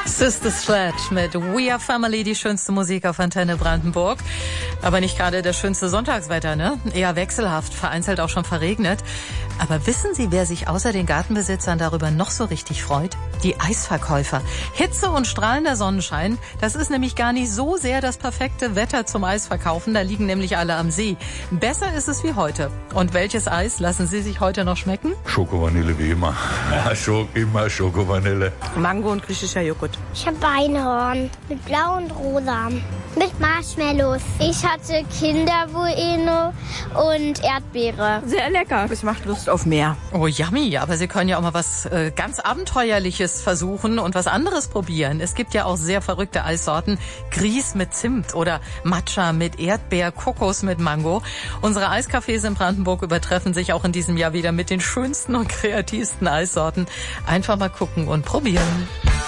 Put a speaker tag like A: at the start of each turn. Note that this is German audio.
A: Sister Sledge mit We Are Family, die schönste Musik auf Antenne Brandenburg. Aber nicht gerade das schönste Sonntagswetter, ne? Eher wechselhaft, vereinzelt auch schon verregnet. Aber wissen Sie, wer sich außer den Gartenbesitzern darüber noch so richtig freut? Die Eisverkäufer. Hitze und strahlender Sonnenschein, das ist nämlich gar nicht so sehr das perfekte Wetter zum Eisverkaufen. Da liegen nämlich alle am See. Besser ist es wie heute. Und welches Eis lassen Sie sich heute noch schmecken?
B: Schoko-Vanille wie immer. Ja, immer Schoko-Vanille.
C: Mango und griechischer Joghurt.
D: Ich habe Einhorn mit blau und rosa. Mit Marshmallows. Ich hatte Kinderbueno und Erdbeere.
C: Sehr lecker. Es macht Lust auf mehr.
A: Oh, yummy. Aber Sie können ja auch mal was ganz Abenteuerliches versuchen und was anderes probieren. Es gibt ja auch sehr verrückte Eissorten. Grieß mit Zimt oder Matcha mit Erdbeer, Kokos mit Mango. Unsere Eiscafés in Brandenburg übertreffen sich auch in diesem Jahr wieder mit den schönsten und kreativsten Eissorten. Einfach mal gucken und probieren.